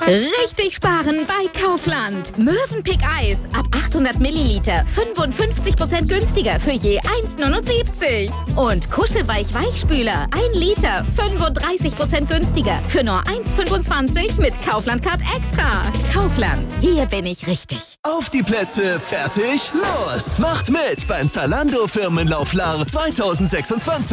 Richtig sparen bei Kaufland. Mövenpick Eis ab 800 Milliliter 55% günstiger für je 1,79. Und Kuschelweich-Weichspüler 1 Liter 35% günstiger für nur 1,25 mit Kaufland Card Extra. Kaufland, hier bin ich richtig. Auf die Plätze, fertig, los! Macht mit beim Zalando Firmenlauf LAR 2026.